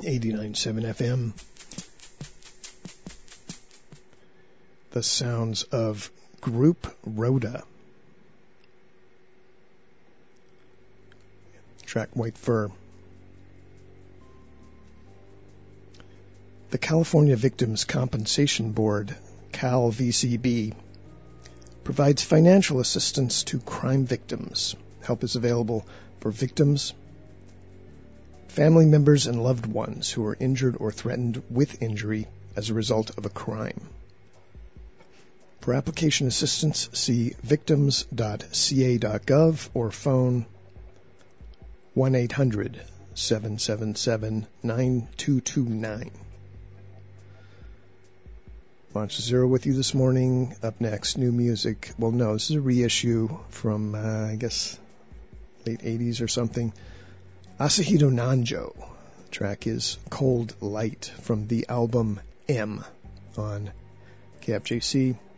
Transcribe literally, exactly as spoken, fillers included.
eighty-nine point seven F M. The sounds of Group Rhoda. Track White Fur. The California Victims Compensation Board, Cal V C B, provides financial assistance to crime victims. Help is available for victims, family members, and loved ones who are injured or threatened with injury as a result of a crime. For application assistance, see victims dot c a dot gov or phone one eight hundred, seven seven seven, nine two two nine. Launch Zero with you this morning. Up next, new music. Well, no, this is a reissue from, uh, I guess, late eighties or something. Asahito Nanjo. The track is Cold Light from the album M on K F J C.